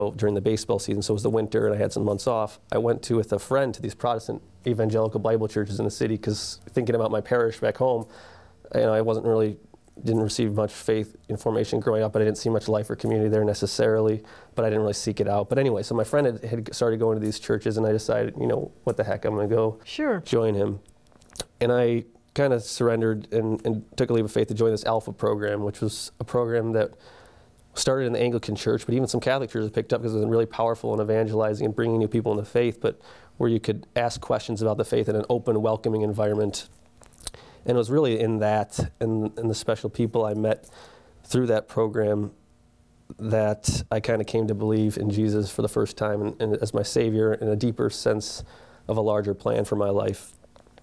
during the baseball season, so it was the winter and I had some months off. I went with a friend to these Protestant evangelical Bible churches in the city because thinking about my parish back home, I didn't receive much faith information growing up, but I didn't see much life or community there necessarily, but I didn't really seek it out. But anyway, so my friend had started going to these churches and I decided, what the heck, I'm going to go join him. And I kind of surrendered and took a leap of faith to join this Alpha program, which was a program that started in the Anglican Church, but even some Catholic churches picked up because it was really powerful in evangelizing and bringing new people into faith, but where you could ask questions about the faith in an open, welcoming environment. And it was really in that and the special people I met through that program that I kind of came to believe in Jesus for the first time and as my Savior in a deeper sense of a larger plan for my life.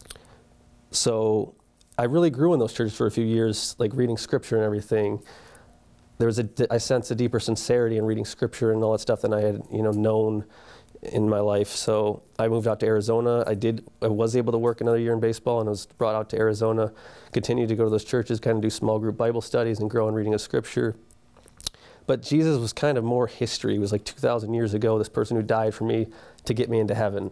So I really grew in those churches for a few years, like reading Scripture and everything. I sensed a deeper sincerity in reading Scripture and all that stuff than I had, known in my life. So I moved out to Arizona. I was able to work another year in baseball and was brought out to Arizona, continued to go to those churches, kind of do small group Bible studies and grow in reading of Scripture. But Jesus was kind of more history. It was like 2,000 years ago, this person who died for me to get me into heaven.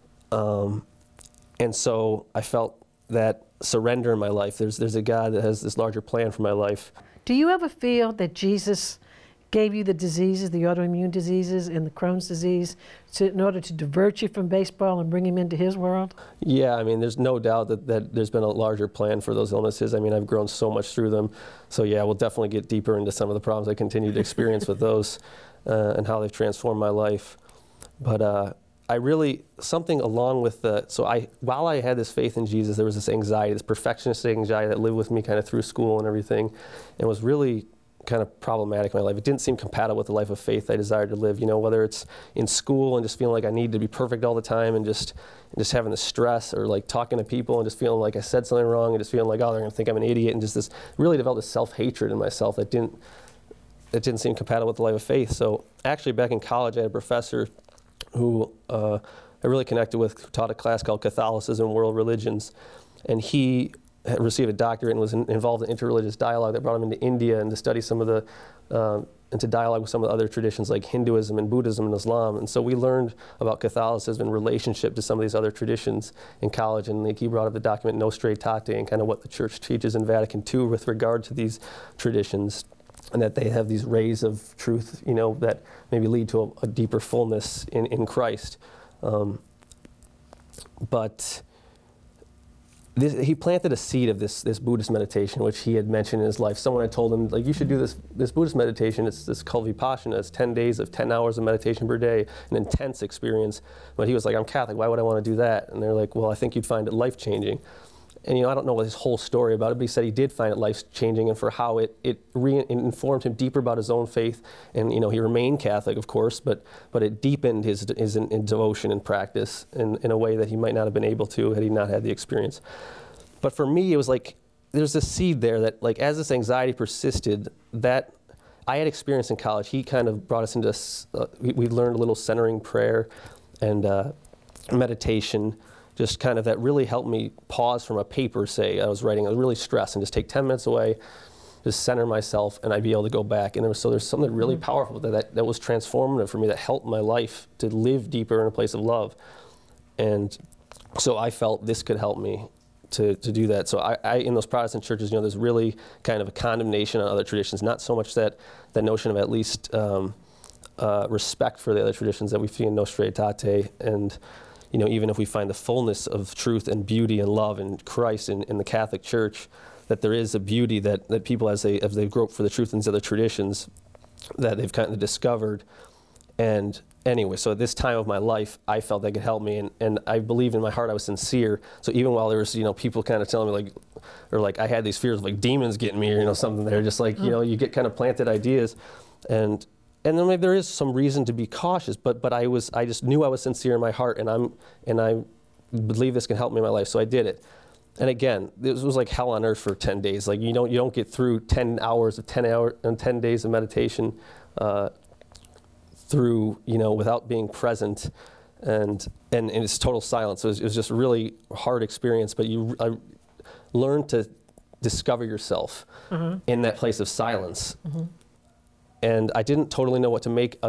And so I felt that surrender in my life. There's a God that has this larger plan for my life. Do you ever feel that Jesus gave you the diseases, the autoimmune diseases and the Crohn's disease, in order to divert you from baseball and bring him into his world? Yeah, there's no doubt that there's been a larger plan for those illnesses. I've grown so much through them. So yeah, we'll definitely get deeper into some of the problems I continue to experience with those and how they've transformed my life. But something along with while I had this faith in Jesus, there was this anxiety, this perfectionist anxiety that lived with me kind of through school and everything, and was really kind of problematic in my life. It didn't seem compatible with the life of faith I desired to live, whether it's in school and just feeling like I need to be perfect all the time and just having the stress, or like talking to people and just feeling like I said something wrong and just feeling like, oh, they're going to think I'm an idiot, and just really developed this self-hatred in myself that didn't seem compatible with the life of faith. So actually back in college, I had a professor who I really connected with, who taught a class called Catholicism and World Religions. And he had received a doctorate and was involved in interreligious dialogue that brought him into India and to study some of into dialogue with some of the other traditions like Hinduism and Buddhism and Islam. And so we learned about Catholicism in relationship to some of these other traditions in college. And he brought up the document Nostra Aetate and kind of what the Church teaches in Vatican II with regard to these traditions, and that they have these rays of truth, that maybe lead to a deeper fullness in Christ. But he planted a seed of this Buddhist meditation, which he had mentioned in his life. Someone had told him, like, you should do this Buddhist meditation. It's called Vipassana. It's 10 days of 10 hours of meditation per day, an intense experience. But he was like, I'm Catholic. Why would I want to do that? And they're like, well, I think you'd find it life-changing. And I don't know his whole story about it, but he said he did find it life-changing, and for how it informed him deeper about his own faith. And he remained Catholic, of course, but it deepened his in devotion and practice in a way that he might not have been able to had he not had the experience. But for me, it was like there's this seed there that, like, as this anxiety persisted, that I had experienced in college. He kind of brought us into we learned a little centering prayer and meditation. Just kind of that really helped me pause from a paper, say, I was writing, I was really stressed, and just take 10 minutes away, just center myself, and I'd be able to go back. And there's something really powerful that was transformative for me, that helped my life to live deeper in a place of love. And so I felt this could help me to do that. So I in those Protestant churches, there's really kind of a condemnation on other traditions, not so much that notion of at least respect for the other traditions that we see in Nostra Aetate, and even if we find the fullness of truth and beauty and love in Christ in the Catholic Church, that there is a beauty that people, as they grope for the truth in these other traditions, that they've kind of discovered. And anyway, so at this time of my life, I felt that could help me, and I believed in my heart I was sincere. So even while there was, people kind of telling me, like I had these fears of like demons getting me, or something there, just like, you get kind of planted ideas, and then maybe there is some reason to be cautious, but I just knew I was sincere in my heart, and I believe this can help me in my life, so I did it. And again, this was like hell on earth for 10 days. Like you don't get through 10 days of meditation without being present, and it's total silence. So it was just a really hard experience, but I learned to discover yourself in that place of silence. And I didn't totally know what to make